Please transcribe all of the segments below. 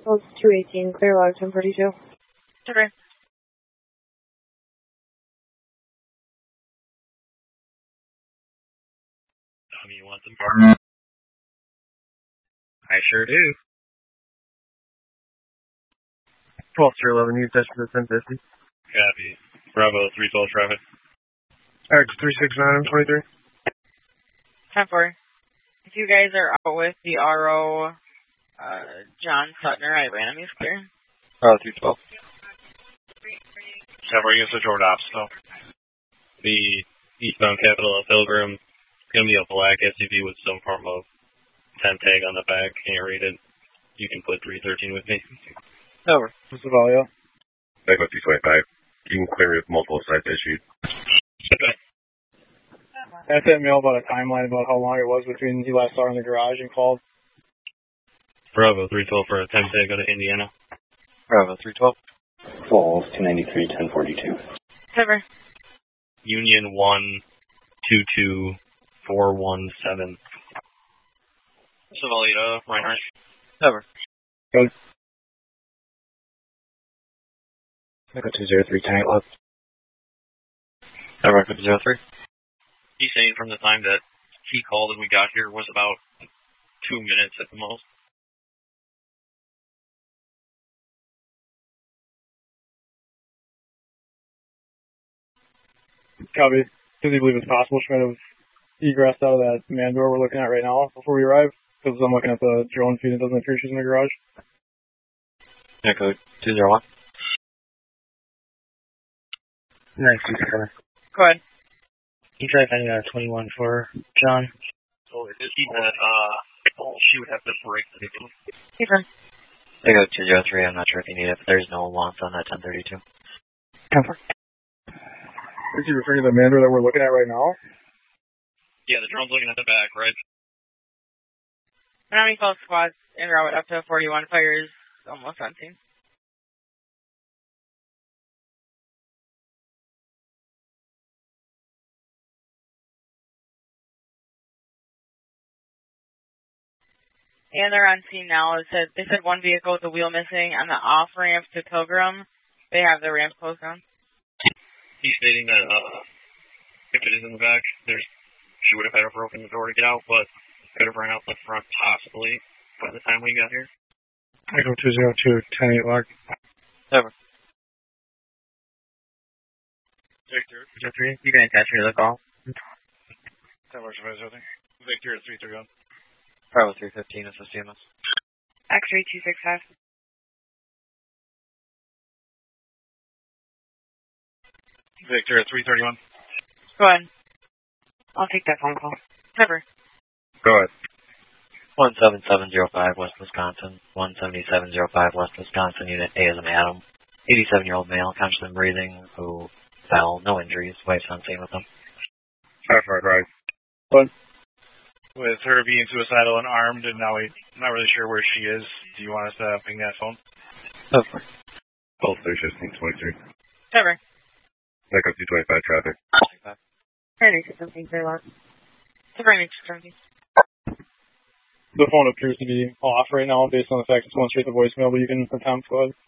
Pulse 218, clear log 1042. Okay. You want some partner? I sure do. Pulse 311, you touch for the 1050. Copy. Bravo 312 traffic. X369 M23. 10-4. If you guys are out with the RO, John Sutner, I ran him, he's clear. 312. 10-4, you can switch over to obstacle. The eastbound Capital of Pilgrim. It's going to be a black SUV with some form of 10 tag on the back. Can you read it? You can put 313 with me. Over. This is Valia. Echo 225. You can clear with multiple sites issued. Okay. I sent mail about a timeline about how long it was between he last saw her in the garage and called. Bravo 312 for a 10 tag out of Indiana. Bravo 312. Falls 293 1042. Cover. Union 122417. Savalita, Reinhardt. Cover. Good. Echo 203, turn left. Cover, Echo 203. He's saying from the time that he called and we got here was about 2 minutes at the most. Copy. Does he believe it's possible Schmidt have egressed out of that man door we're looking at right now before we arrive? Because I'm looking at the drone feed and it doesn't appear she's in the garage. Echo 201. Nice, coming. Go ahead. You try finding out 21 for John. So it is that she would have to break the ticket. Confirm. Echo 203, I'm not sure if you need it, but there's no launch on that 1032. Confirm. Is he referring to the man door that we're looking at right now? Yeah, the drone's looking at the back, right? Miami Falls squads en route up to 41 fires, almost on scene. And they're on scene now. They said one vehicle with a wheel missing on the off ramp to Pilgrim. They have the ramp closed down. He's stating that if it is in the back, she would have had to open the door to get out, but could have run out the front possibly by the time we got here. Echo 202, 10-8 log. Over. Victor. You can attach me to the call. 10 works for Victor at 331. Bravo 315 is the CMS. X-ray 265. Victor at 331. Go ahead. I'll take that phone call. Cover. Go ahead. 17705 West Wisconsin. 17705 West Wisconsin. Unit A is an Adam. 87-year-old male, conscious and breathing, who fell. No injuries. Wife's on scene with them. Traffic right. What? With her being suicidal and armed, and now we're not really sure where she is. Do you want us to ping that phone? Over. Pulse 316 23. Cover. Echo 225 traffic. Turning to something very loud. Turning to something. The phone appears to be off right now based on the fact it's going straight to voicemail, but you can attempt. Go ahead.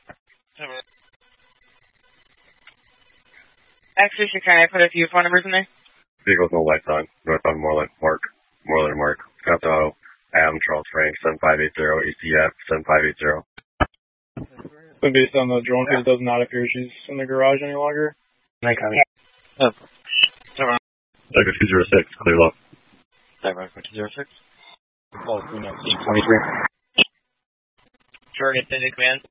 Actually, can I put a few phone numbers in there? Vehicle's no lights on. Northbound Moreland Park. Scott Auto. Adam Charles Frank 7580 ACF 7580. But based on the drone feed, it does not appear she's in the garage any longer. I copy. Echo 206, clear lock. Echo 206. Call 319 23. Sure, get into command.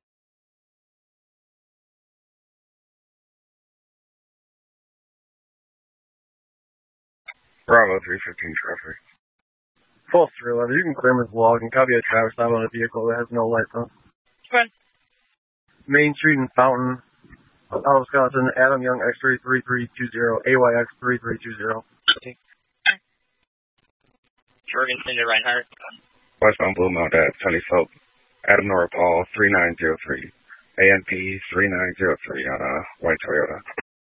Bravo 315 traffic. Pulse 311, you can clear his log and copy a traffic stop on a vehicle that has no lights on. Go ahead. Main Street and Fountain, out of Wisconsin, Adam Young X-ray 3320, AYX 3320. Sure, get into Reinhardt. Westbound Blue Mount at Sunny Slope. Adam Nora Paul 3903. ANP 3903 on a white Toyota.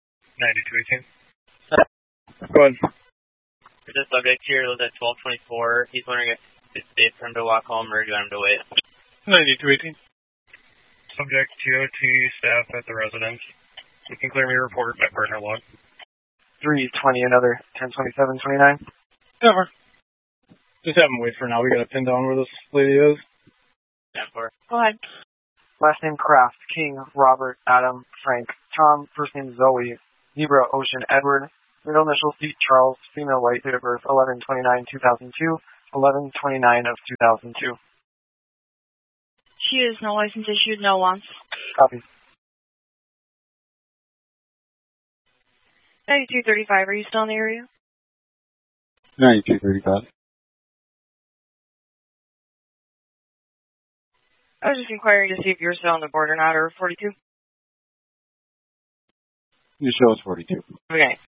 9218. Go ahead. The subject here lives at 1224. He's wondering if it's safe for him to walk home or do you want him to wait? 9218. subject TOT staff at the residence. You can clear me a report by partner log. 320, another 102729. Never. Just have them wait for now. We gotta pin down where this lady is. Yeah, Go ahead. Last name Kraft, King, Robert, Adam, Frank, Tom, first name Zoe, Zebra, Ocean, Edward, middle initials D, Charles, female, white, date of birth 11/29/2002, 11/29 of 2002. She is no license issued, no wants. Copy. 9235, are you still in the area? 9235. I was just inquiring to see if you're still on the board or not, or 42. You show us 42. Okay.